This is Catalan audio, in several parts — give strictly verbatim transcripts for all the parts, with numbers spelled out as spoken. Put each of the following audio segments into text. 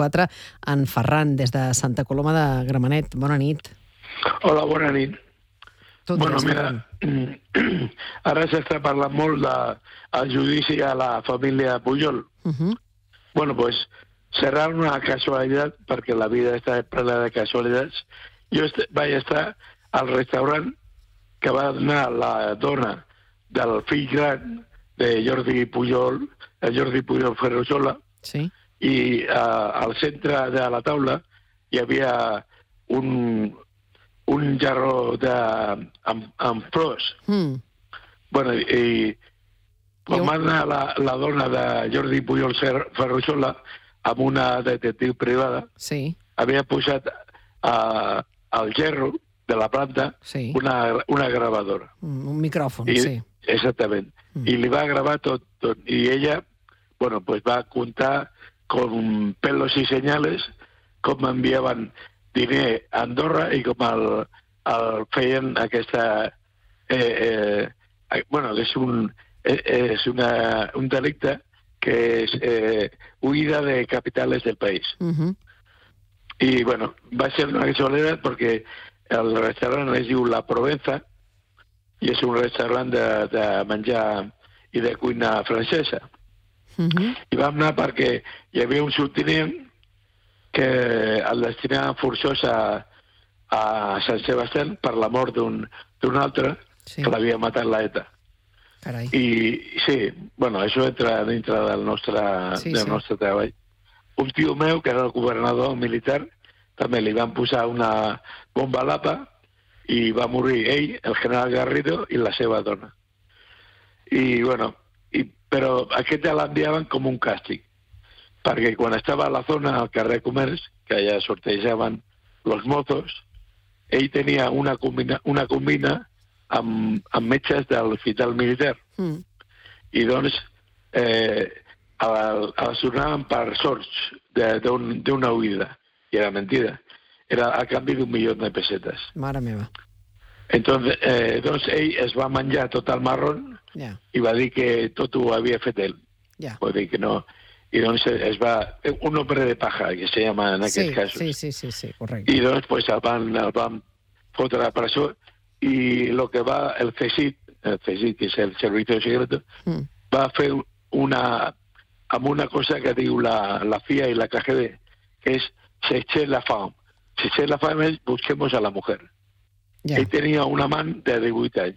vint-i-quatre, en Ferran, des de Santa Coloma de Gramenet. Bona nit. Hola, bona nit. Tu Bueno, digues, mira, Ferran. ara s'està parlant molt del judici a la família Pujol. Uh -huh. Bueno, pues serà una casualitat, perquè la vida està plena de casualitats. Jo est vaig estar al restaurant que va donar la dona del fill gran de Jordi Pujol, el Jordi Pujol Ferrusola, sí. i uh, al centre de la taula hi havia un, un jarró de, amb, amb flors. Mm. Bueno, i quan Jo... va anar la, la dona de Jordi Pujol Ferrusola amb una detectiu privada, sí. havia posat uh, al gerro de la planta sí. una, una gravadora. Mm, un micròfon, I, sí. Exactament. Mm. I li va gravar tot, tot. I ella, bueno, pues va contar con pelos y señales com enviaven diner a Andorra i com el, el feien aquesta... Eh, eh, bueno, és un, eh, és una, un delicte que és eh, huida de capitales del país. Uh -huh. I, bueno, va ser una casualitat perquè el restaurant es diu La Provenza i és un restaurant de, de menjar i de cuina francesa. Uh -huh. I vam anar perquè hi havia un subtinent que el destinava forçós a, a Sant Sebastián per la mort d'un altre sí. que l'havia matat l'ETA. Carai. I sí, bueno, això entra dintre del nostre, sí, del sí. nostre treball. Un tio meu, que era el governador militar, també li van posar una bomba a l'apa i va morir ell, el general Garrido, i la seva dona. I, bueno, i, però aquest ja l'enviaven com un càstig, perquè quan estava a la zona, al carrer Comerç, que allà sortejaven los mozos, ell tenia una combina, una combina amb, amb metges de l'hospital militar. Mm. I doncs eh, el, el sonaven per sorts d'una huida. I era mentida. Era a canvi d'un milió de pessetes. Mare meva. Entonces, eh, doncs ell es va menjar tot el marrón yeah. i va dir que tot ho havia fet ell. Yeah. Vull dir que no... I doncs es va... Un hombre de paja, que se llama en aquests sí, casos. Sí, sí, sí, sí, correcte. I doncs pues, el, van, el van fotre a la presó i el que va, el C S I C, el C S I C, que és el Servicio Secreto, mm. va fer una... amb una cosa que diu la, la C I A i la K G B, que és chercher la femme. Chercher la femme és busquemos a la mujer. Yeah. Ell tenia un amant de divuit anys.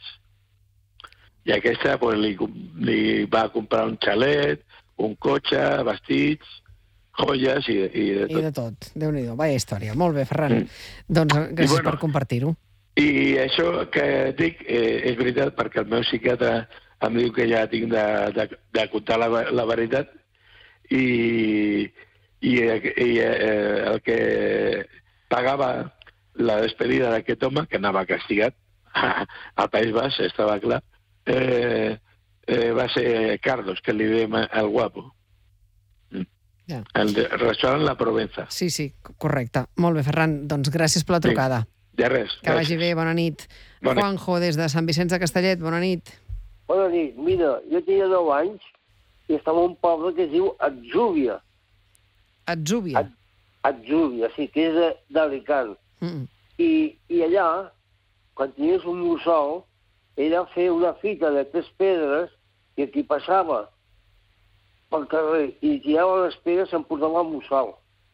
I aquesta pues, li, li va comprar un xalet, un cotxe, vestits, joies i, i de tot. I de tot. Déu-n'hi-do. Vaya història. Molt bé, Ferran. Mm. Doncs gràcies bueno, per compartir-ho. I això que dic eh, és veritat perquè el meu psiquiatre em diu que ja tinc de, de, de contar la, la veritat i, i, i eh, el que pagava la despedida d'aquest home, que anava castigat al País Basc, estava clar, eh, eh, va ser Carlos, que li dèiem el guapo. Yeah. El restaurant La Provenza. Sí, sí, correcte. Molt bé, Ferran. Doncs gràcies per la trucada. Sí. De res. Que gràcies. Vagi bé, bona nit. Bona Juanjo, des de Sant Vicenç de Castellet, bona nit. Bona nit. Mira, jo tenia deu anys i estava en un poble que es diu Atzúbia. Atzúbia? Atzúbia, sí, que és d'Alicant. Mm. I, I allà, quan tenies un mussol, era fer una fita de tres pedres i qui passava pel carrer i tirava les pedres s'emportava el mussol.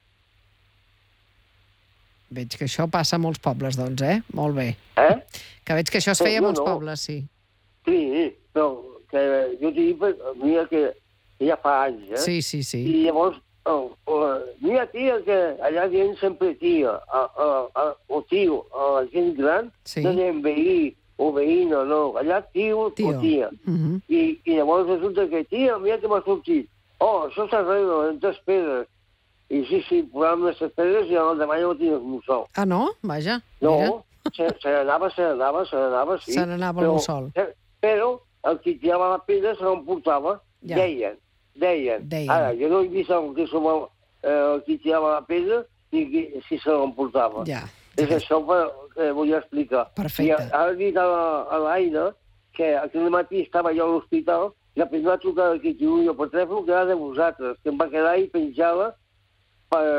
Veig que això passa a molts pobles, doncs, eh? Molt bé. Eh? Que veig que això es feia a molts no. pobles, sí. Sí, però que jo t'hi dic, mira que ja fa anys, eh? Sí, sí, sí. I llavors, oh, oh, mira, tia, que allà dient sempre tia, a, a, a, o tio, a la gent gran, sí. No dient veí o veïna, no. Allà tio, tio. o tia. Uh -huh. I, I llavors resulta que, tia, mira que m'ha sortit. Oh, això s'arregla en tres pedres. I sí, sí, posàvem les pedres i el demà ja no tenies mussol. Ah, no? Vaja. No, se, se n'anava, se n'anava, se n'anava, sí. Se n'anava el mussol. Però el que tirava la pedra se l'emportava, ja. deien, deien. deien. Ara, jo no he vist el que som eh, el que tirava la pedra ni que, si se l'emportava. Ja. És això que volia explicar. Perfecte. I ara he dit a l'Aina que aquell matí estava jo a l'hospital i la primera trucada que tinc jo per telèfon que era de vosaltres, que em va quedar ahí penjada per